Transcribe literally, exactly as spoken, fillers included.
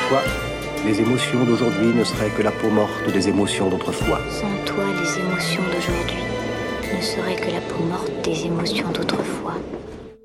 toi, les émotions d'aujourd'hui ne seraient que la peau morte des émotions d'autrefois. Sans toi, les émotions d'aujourd'hui ne seraient que la peau morte des émotions d'autrefois.